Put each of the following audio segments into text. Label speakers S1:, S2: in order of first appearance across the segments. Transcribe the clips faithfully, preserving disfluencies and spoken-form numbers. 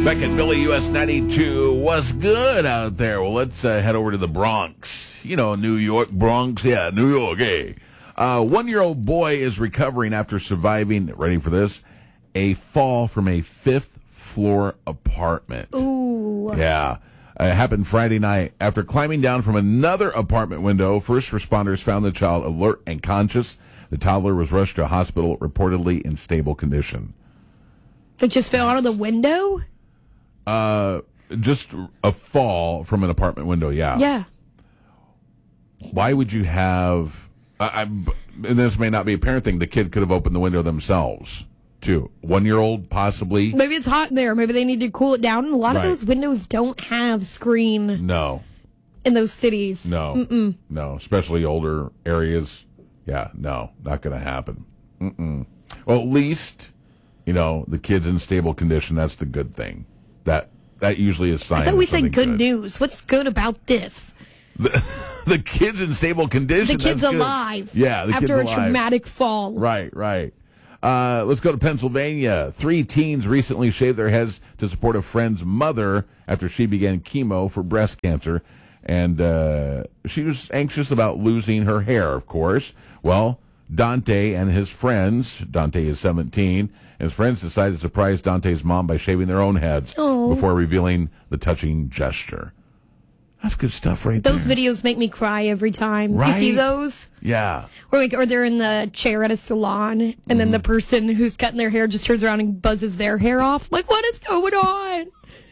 S1: Back at Billy U S ninety-two, what's good out there? Well, let's uh, head over to the Bronx. You know, New York, Bronx, yeah, New York, hey. Uh, one-year-old boy is recovering after surviving, ready for this, a fall from a fifth-floor apartment.
S2: Ooh.
S1: Yeah. Uh, it happened Friday night. After climbing down from another apartment window, first responders found the child alert and conscious. The toddler was rushed to a hospital, reportedly in stable condition.
S2: It just fell out of the window?
S1: Uh, just a fall from an apartment window, yeah.
S2: Yeah.
S1: Why would you have... Uh, I, and this may not be a parent thing. The kid could have opened the window themselves, too. One-year-old, possibly.
S2: Maybe it's hot in there. Maybe they need to cool it down. And a lot
S1: Right.
S2: of those windows don't have screen
S1: No.
S2: in those cities.
S1: No.
S2: Mm-mm.
S1: No, especially older areas. Yeah, no, not going to happen. Mm-mm. Well, at least, you know, the kid's in stable condition. That's the good thing. That that usually is a sign
S2: I thought
S1: of
S2: we said
S1: something
S2: good,
S1: good
S2: news. What's good about this?
S1: The, the kid's in stable condition.
S2: The kid's
S1: That's good.
S2: alive.
S1: Yeah, the
S2: after
S1: kid's
S2: a
S1: alive.
S2: traumatic fall.
S1: Right, right. Uh, let's go to Pennsylvania. Three teens recently shaved their heads to support a friend's mother after she began chemo for breast cancer. And uh, she was anxious about losing her hair, of course. Well, Dante and his friends, Dante is seventeen, and his friends decided to surprise Dante's mom by shaving their own heads
S2: Oh.
S1: before revealing the touching gesture. That's good stuff right
S2: Those
S1: there.
S2: videos make me cry every time.
S1: Right?
S2: You see those?
S1: Yeah.
S2: Or, like, or they're in the chair at a salon, and
S1: Mm-hmm.
S2: then the person who's cutting their hair just turns around and buzzes their hair off. Like, what is going on?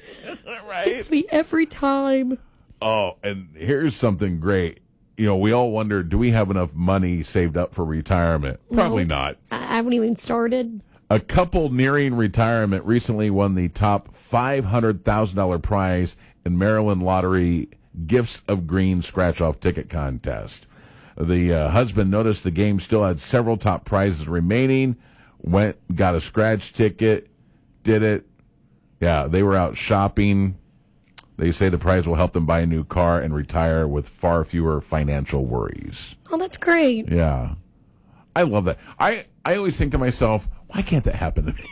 S1: Right?
S2: It's me every time.
S1: Oh, and here's something great. You know, we all wonder, do we have enough money saved up for retirement? Probably
S2: No.
S1: not.
S2: I haven't even started.
S1: A couple nearing retirement recently won the top five hundred thousand dollars prize in Maryland Lottery Gifts of Green scratch-off ticket contest. The uh, husband noticed the game still had several top prizes remaining, went, got a scratch ticket, did it. Yeah, they were out shopping. They say the prize will help them buy a new car and retire with far fewer financial worries.
S2: Oh, that's great.
S1: Yeah. I love that. I, I always think to myself, why can't that happen to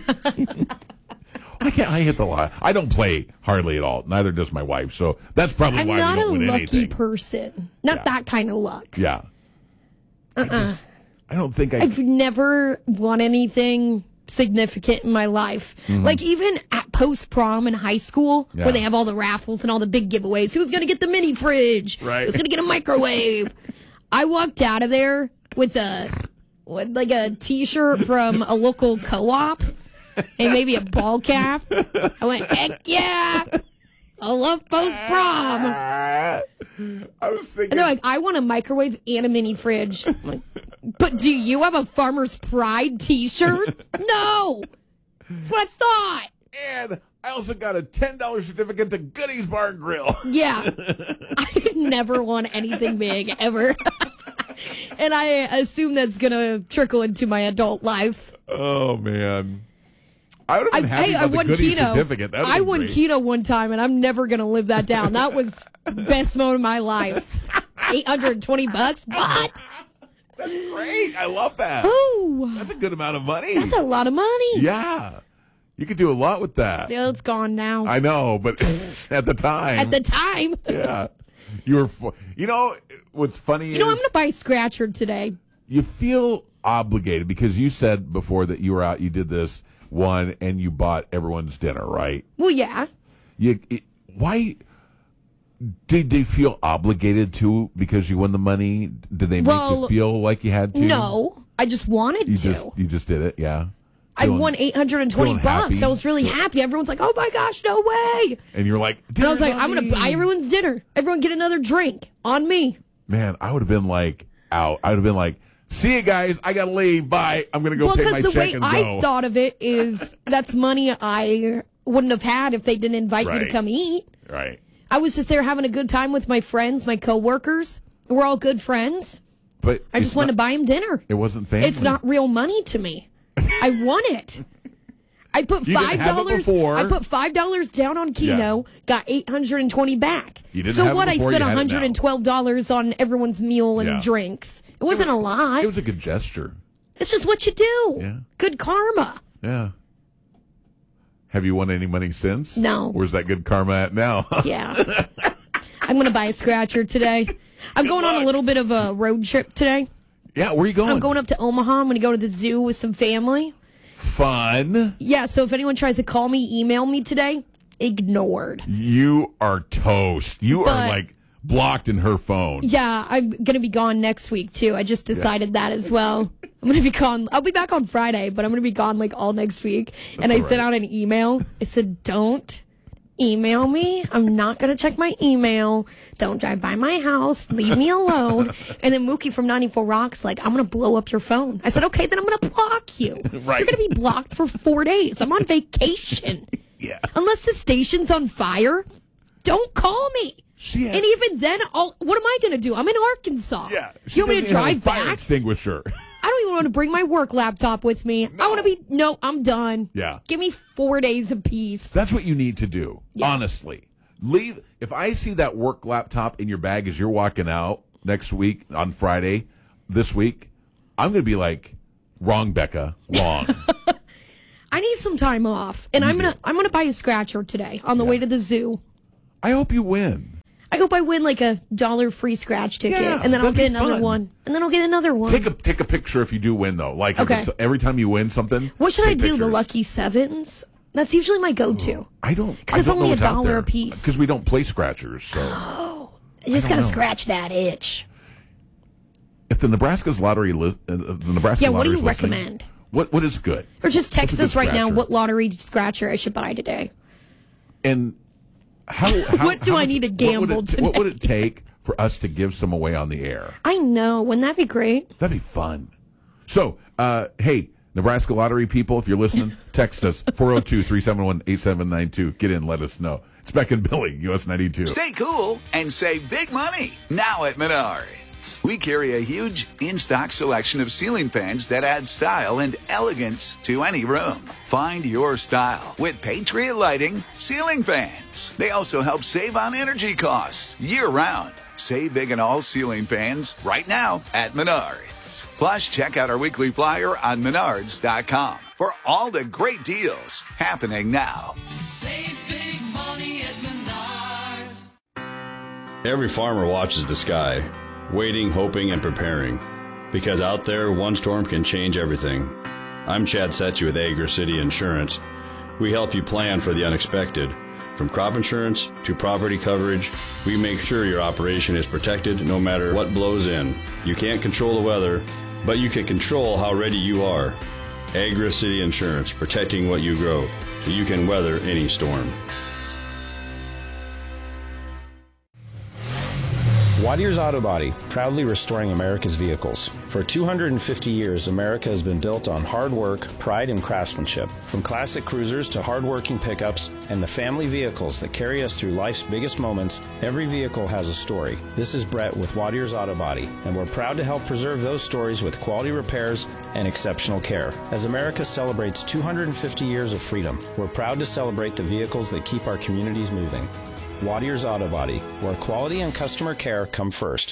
S1: me? Why can't I hit the lot? I don't play hardly at all. Neither does my wife. So that's probably
S2: I'm
S1: why
S2: not
S1: we
S2: a
S1: don't win
S2: lucky
S1: anything.
S2: person. Not
S1: Yeah.
S2: that kind of luck.
S1: Yeah.
S2: Uh-uh.
S1: I, just, I don't think I...
S2: I've never won anything significant in my life. Like even at post prom in high school,
S1: Yeah.
S2: where they have all the raffles and all the big giveaways. Who's going to get the mini fridge?
S1: Right.
S2: Who's going to get a microwave? I walked out of there with a with like a T-shirt from a local co-op and maybe a ball cap. I went, heck yeah! I love post prom.
S1: I was thinking...
S2: And they're like, I want a microwave and a mini fridge. I'm like, but do you have a Farmer's Pride T-shirt? No! That's what I thought.
S1: And I also got a ten dollars certificate to Goodies Bar and Grill.
S2: Yeah. I never won anything big, ever. And I assume that's going to trickle into my adult life.
S1: Oh, man. I would
S2: I,
S1: have been happy
S2: hey, I
S1: about the
S2: won
S1: Goodies
S2: keto.
S1: certificate. That
S2: I
S1: was
S2: won
S1: great.
S2: keto one time, and I'm never going to live that down. That was the best moment of my life. eight hundred twenty bucks? What?
S1: That's great. I love that.
S2: Ooh.
S1: That's a good amount of money.
S2: That's a lot of money.
S1: Yeah. You could do a lot with that.
S2: Yeah, it's gone now.
S1: I know, but at the time.
S2: At the time.
S1: yeah. You were, fu- you know, what's funny
S2: You
S1: is
S2: know, I'm going to buy a scratcher today.
S1: you feel obligated because you said before that you were out, you did this one and you bought everyone's dinner, right?
S2: Well, yeah.
S1: You, it, why did they feel obligated to because you won the money? Did they make
S2: Well,
S1: you feel like you had to?
S2: No, I just wanted
S1: You
S2: to.
S1: just, you just did it, yeah.
S2: I
S1: Feeling-
S2: won eight hundred twenty
S1: feeling
S2: bucks.
S1: happy.
S2: I was really happy. Everyone's like, oh my gosh, no way.
S1: And you're like,
S2: And I was like,
S1: "Dinner
S2: I'm going to
S1: money."
S2: buy everyone's dinner. Everyone get another drink on me.
S1: Man, I would have been like out. I would have been like, see you guys. I got to leave. Bye. I'm going to go
S2: Well,
S1: take my
S2: because the
S1: check
S2: way
S1: and
S2: I
S1: go.
S2: thought of it is that's money I wouldn't have had if they didn't invite me
S1: Right.
S2: to come eat.
S1: Right.
S2: I was just there having a good time with my friends, my coworkers. We're all good friends.
S1: But
S2: I
S1: it's
S2: just wanted
S1: not-
S2: to buy them dinner.
S1: It wasn't family.
S2: It's not real money to me. I won it. I put
S1: You didn't
S2: five
S1: have it
S2: dollars.
S1: before.
S2: I put five dollars down on Keno. Got eight hundred and twenty back.
S1: You didn't
S2: so
S1: have it
S2: what? I
S1: before,
S2: spent
S1: you
S2: one
S1: had it
S2: hundred and
S1: now.
S2: twelve dollars on everyone's meal and
S1: Yeah.
S2: drinks. It wasn't a lot.
S1: It was a good gesture.
S2: It's just what you do.
S1: Yeah.
S2: Good karma.
S1: Yeah. Have you won any money since?
S2: No.
S1: Where's that good karma at now?
S2: Yeah. I'm going to buy a scratcher today. I'm
S1: Good
S2: going
S1: luck.
S2: on a little bit of a road trip today.
S1: Yeah, where are you going?
S2: I'm going up to Omaha. I'm going to go to the zoo with some family.
S1: Fun.
S2: Yeah, so if anyone tries to call me, email me today, ignored.
S1: You are toast. You
S2: But-
S1: are like blocked in her phone.
S2: Yeah, I'm going to be gone next week, too. I just decided that as well. I'm going to be gone. I'll be back on Friday, but I'm going to be gone like all next week. And I
S1: all
S2: sent
S1: right.
S2: out an email. I said, don't email me. I'm not going to check my email. Don't drive by my house. Leave me alone. And then Mookie from ninety-four Rocks like, I'm going to blow up your phone. I said, okay, then I'm going to block you.
S1: Right.
S2: You're going to be blocked for four days. I'm on vacation.
S1: Yeah.
S2: Unless the station's on fire, don't call me.
S1: She has-
S2: and even then, I'll, what am I going to do? I'm in Arkansas.
S1: Yeah. She
S2: You want me to
S1: doesn't have a
S2: drive
S1: fire
S2: back?
S1: extinguisher.
S2: I don't even want to bring my work laptop with me. I want to be, no, I'm done.
S1: Yeah.
S2: Give me four days of peace.
S1: That's what you need to do.
S2: Yeah.
S1: Honestly. Leave. If I see that work laptop in your bag as you're walking out next week on Friday, this week, I'm going to be like, wrong, Becca, wrong.
S2: I need some time off. And I'm going to, I'm going to buy a scratcher today on the way to the zoo.
S1: I hope you win.
S2: I hope I win like a dollar free scratch ticket,
S1: Yeah,
S2: and then I'll
S1: that'd
S2: get
S1: be
S2: another
S1: fun.
S2: one, and then I'll get another one.
S1: Take a take a picture if you do win, though. Like, if
S2: Okay.
S1: it's, every time you win something.
S2: What should I
S1: take
S2: do? The
S1: pictures.
S2: lucky sevens? That's usually my go-to.
S1: I don't.
S2: 'Cause it's only a dollar a piece.
S1: Because we don't play scratchers. So
S2: You just got to
S1: know.
S2: scratch that itch.
S1: if the Nebraska's lottery, li- uh, the Nebraska
S2: Yeah, what do
S1: lottery's
S2: you
S1: listening,
S2: recommend?
S1: What what is good?
S2: Or just text
S1: What's a
S2: us
S1: good
S2: right now
S1: scratcher?
S2: what lottery scratcher I should buy today.
S1: And how? how
S2: What do
S1: how
S2: I
S1: much-
S2: need to
S1: what would
S2: gamble
S1: it- What would it take for us to give some away on the air?
S2: I know. Wouldn't that be great?
S1: That'd be fun. So, uh, hey, Nebraska lottery people, if you're listening, text us four oh two, three seven one, eight seven nine two. Get in, let us know. It's Beck and Billy, U S ninety-two.
S3: Stay cool and save big money now at Menards. We carry a huge in-stock selection of ceiling fans that add style and elegance to any room. Find your style with Patriot Lighting ceiling fans. They also help save on energy costs year-round. Save big on all ceiling fans right now at Menards. Plus, check out our weekly flyer on menards dot com for all the great deals happening now.
S4: Save big money at Menards.
S5: Every farmer watches the sky, waiting, hoping, and preparing. Because out there, one storm can change everything. I'm Chad Setchy with Agri City Insurance. We help you plan for the unexpected. From crop insurance to property coverage, we make sure your operation is protected no matter what blows in. You can't control the weather, but you can control how ready you are. Agri City Insurance, protecting what you grow, so you can weather any storm.
S6: Wattier's Auto Body, proudly restoring America's vehicles. For two hundred fifty years, America has been built on hard work, pride, and craftsmanship. From classic cruisers to hard-working pickups and the family vehicles that carry us through life's biggest moments, every vehicle has a story. This is Brett with Wattier's Auto Body, and we're proud to help preserve those stories with quality repairs and exceptional care. As America celebrates two hundred fifty years of freedom, we're proud to celebrate the vehicles that keep our communities moving. Wattier's Auto Body, where quality and customer care come first.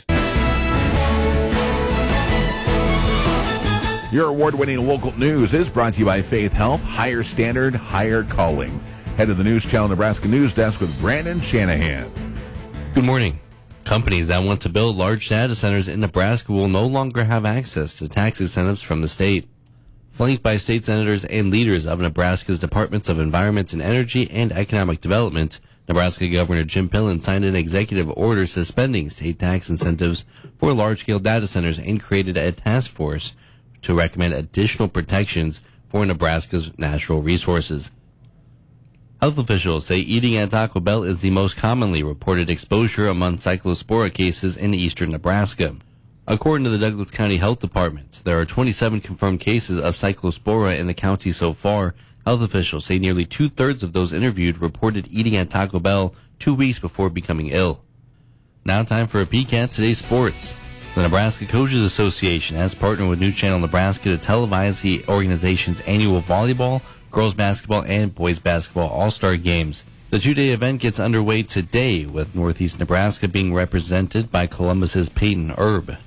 S1: Your award-winning local news is brought to you by Faith Health, higher standard, higher calling. Head of the News Channel Nebraska News Desk with Brandon Shanahan.
S7: Good morning. Companies that want to build large data centers in Nebraska will no longer have access to tax incentives from the state. Flanked by state senators and leaders of Nebraska's Departments of Environment and Energy and Economic Development, Nebraska Governor Jim Pillen signed an executive order suspending state tax incentives for large-scale data centers and created a task force to recommend additional protections for Nebraska's natural resources. Health officials say eating at Taco Bell is the most commonly reported exposure among cyclospora cases in eastern Nebraska. According to the Douglas County Health Department, there are twenty-seven confirmed cases of cyclospora in the county so far. Health officials say nearly two-thirds of those interviewed reported eating at Taco Bell two weeks before becoming ill. Now time for a peek at today's sports. The Nebraska Coaches Association has partnered with New Channel Nebraska to televise the organization's annual volleyball, girls basketball, and boys basketball all-star games. The two-day event gets underway today with Northeast Nebraska being represented by Columbus's Peyton Erb.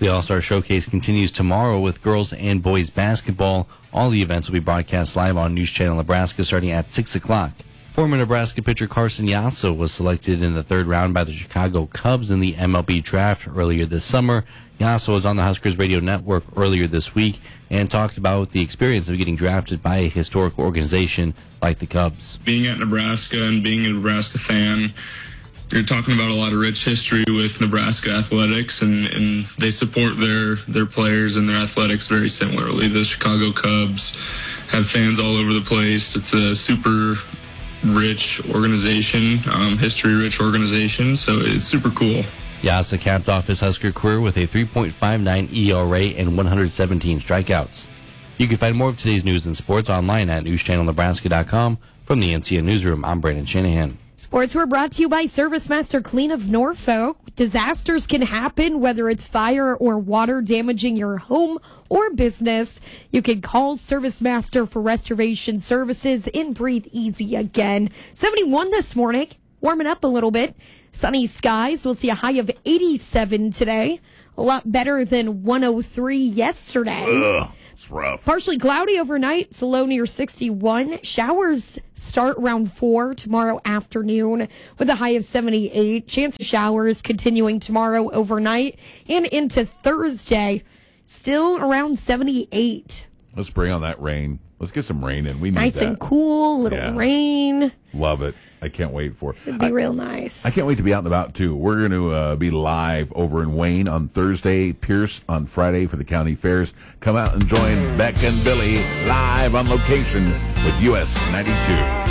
S7: The All-Star Showcase continues tomorrow with girls and boys basketball. All the events will be broadcast live on News Channel Nebraska starting at six o'clock. Former Nebraska pitcher Carson Yasso was selected in the third round by the Chicago Cubs in the M L B draft earlier this summer. Yasso was on the Huskers Radio Network earlier this week and talked about the experience of getting drafted by a historic organization like the Cubs.
S8: Being at Nebraska and being a Nebraska fan, you're talking about a lot of rich history with Nebraska athletics, and, and they support their, their players and their athletics very similarly. The Chicago Cubs have fans all over the place. It's a super rich organization, um, history-rich organization, so it's super cool.
S7: Yasa capped off his Husker career with a three point five nine E R A and one hundred seventeen strikeouts. You can find more of today's news and sports online at news channel nebraska dot com. From the N C N Newsroom, I'm Brandon Shanahan.
S2: Sports were brought to you by ServiceMaster Clean of Norfolk. Disasters can happen, whether it's fire or water damaging your home or business. You can call ServiceMaster for restoration services and breathe easy again. seventy-one this morning, warming up a little bit. Sunny skies. We'll see a high of eighty-seven today. A lot better than one oh three yesterday.
S1: Ugh, it's rough.
S2: Partially cloudy overnight. It's a low near sixty-one. Showers start around four tomorrow afternoon with a high of seventy-eight. Chance of showers continuing tomorrow overnight and into Thursday. Still around seventy-eight.
S1: Let's bring on that rain. Let's get some rain in. We need
S2: Nice
S1: that.
S2: and cool. Little
S1: Yeah.
S2: rain.
S1: Love it. I can't wait for it.
S2: It'd be
S1: I,
S2: real nice.
S1: I can't wait to be out and about, too. We're going to uh, be live over in Wayne on Thursday, Pierce on Friday for the county fairs. Come out and join Beck and Billy live on location with U S ninety-two.